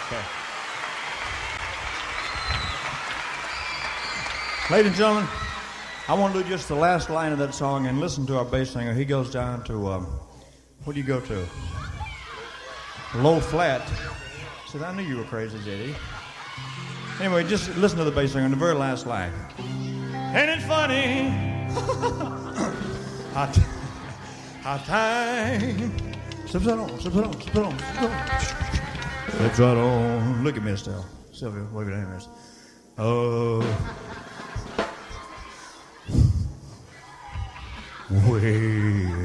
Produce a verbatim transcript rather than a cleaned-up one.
Okay. Ladies and gentlemen, I want to do just the last line of that song and listen to our bass singer. He goes down to, um, what do you go to? Low flat. I said, I knew you were crazy, J D. Anyway, just listen to the bass singer in the very last line. Ain't it funny? how, t- how time slips right on, slips right on, slips right on, slips right on. Slips right on. Look at me, Estelle. Sylvia, wave your hand. Oh. Way